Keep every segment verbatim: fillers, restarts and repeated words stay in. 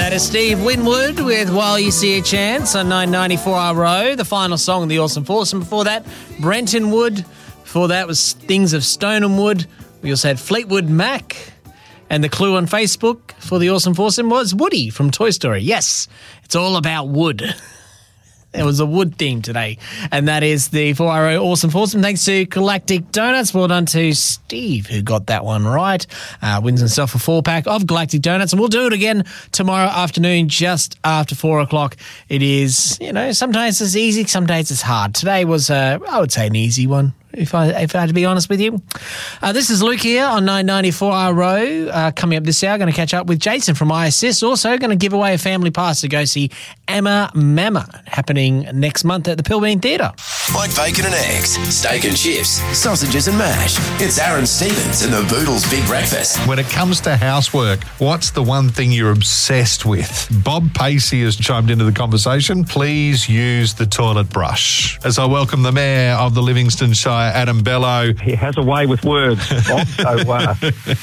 That is Steve Winwood with While You See a Chance on nine ninety-four R O, the final song of the Awesome Foursome. Before that, Brenton Wood. Before that was Things of Stoneham Wood. We also had Fleetwood Mac. And the clue on Facebook for the Awesome Foursome was Woody from Toy Story. Yes, it's all about wood. It was a wood theme today. And that is the four R O Awesome Foursome. Thanks to Galactic Donuts. Well done to Steve, who got that one right. Uh, wins himself a four-pack of Galactic Donuts. And we'll do it again tomorrow afternoon, just after four o'clock. It is, you know, sometimes it's easy, sometimes it's hard. Today was, uh, I would say, an easy one. If I, if I had to be honest with you. Uh, this is Luke here on nine ninety-four R O. Uh, coming up this hour, going to catch up with Jason from I S S. Also going to give away a family pass to go see Emma Mama, happening next month at the Pilbeam Theatre. Like bacon and eggs, steak and chips, sausages and mash. It's Aaron Stevens and the Boodles Big Breakfast. When it comes to housework, what's the one thing you're obsessed with? Bob Pacey has chimed into the conversation. Please use the toilet brush. As I welcome the Mayor of the Livingston Shire, Adam Bello. He has a way with words, Bob, so... Uh...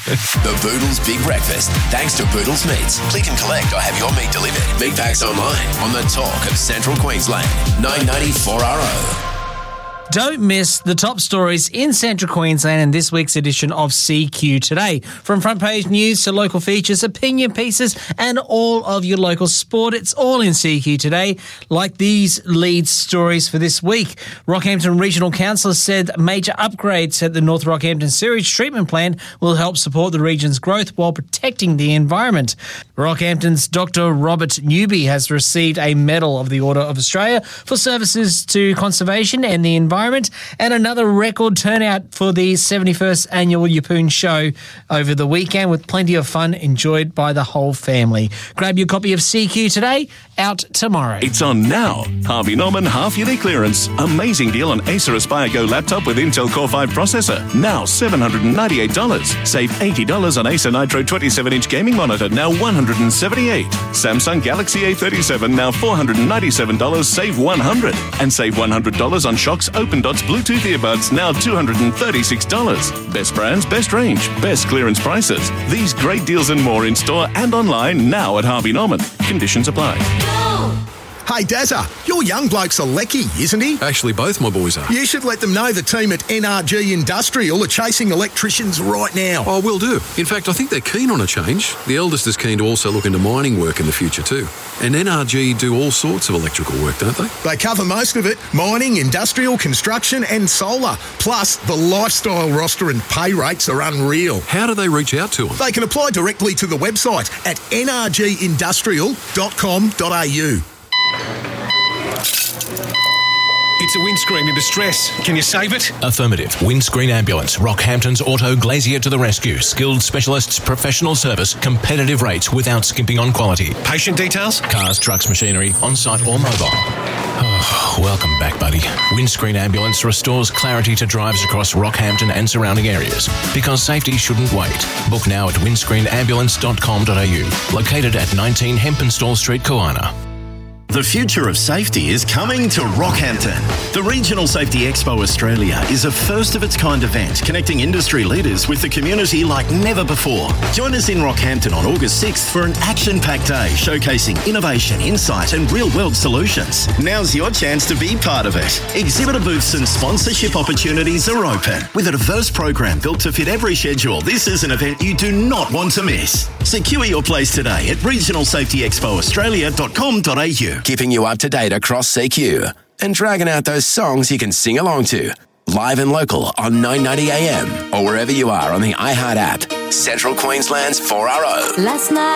The Boodles Big Breakfast, thanks to Boodles Meats. Click and collect or have your meat delivered. Big packs online on the talk of Central Queensland. nine ninety-four R O. Don't miss the top stories in Central Queensland in this week's edition of C Q Today. From front page news to local features, opinion pieces, and all of your local sport, it's all in C Q Today, like these lead stories for this week. Rockhampton Regional Council said major upgrades at the North Rockhampton Sewage Treatment Plant will help support the region's growth while protecting the environment. Rockhampton's Doctor Robert Newby has received a Medal of the Order of Australia for services to conservation and the environment. And another record turnout for the seventy-first annual Yeppoon Show over the weekend, with plenty of fun enjoyed by the whole family. Grab your copy of C Q Today, out tomorrow. It's on now. Harvey Norman half-yearly clearance. Amazing deal on Acer Aspire Go laptop with Intel Core five processor. Now seven hundred ninety-eight dollars. Save eighty dollars on Acer Nitro twenty-seven inch gaming monitor, now one hundred seventy-eight dollars. Samsung Galaxy A thirty-seven, now four hundred ninety-seven dollars. Save one hundred dollars. And save one hundred dollars on Shock's Open Dots Bluetooth earbuds, now two hundred thirty-six dollars. Best brands, best range, best clearance prices. These great deals and more in store and online now at Harvey Norman. Conditions apply. Hey, Dazza, your young bloke's a lecky, isn't he? Actually, both my boys are. You should let them know the team at N R G Industrial are chasing electricians right now. Oh, will do. In fact, I think they're keen on a change. The eldest is keen to also look into mining work in the future too. And N R G do all sorts of electrical work, don't they? They cover most of it. Mining, industrial, construction and solar. Plus, the lifestyle roster and pay rates are unreal. How do they reach out to them? They can apply directly to the website at n r g industrial dot com dot a u. It's a windscreen in distress. Can you save it? Affirmative. Windscreen Ambulance. Rockhampton's Auto Glazier to the rescue. Skilled specialists, professional service, competitive rates without skimping on quality. Patient details? Cars, trucks, machinery, on-site or mobile. Oh, welcome back, buddy. Windscreen Ambulance restores clarity to drives across Rockhampton and surrounding areas. Because safety shouldn't wait. Book now at windscreen ambulance dot com dot a u. Located at nineteen Hempenstall Street, Koana. The future of safety is coming to Rockhampton. The Regional Safety Expo Australia is a first-of-its-kind event connecting industry leaders with the community like never before. Join us in Rockhampton on August sixth for an action-packed day showcasing innovation, insight and real-world solutions. Now's your chance to be part of it. Exhibitor booths and sponsorship opportunities are open. With a diverse program built to fit every schedule, this is an event you do not want to miss. Secure your place today at regional safety expo australia dot com dot a u. Keeping you up to date across C Q and dragging out those songs you can sing along to. Live and local on nine ninety A M or wherever you are on the iHeart app. Central Queensland's four R O. Last night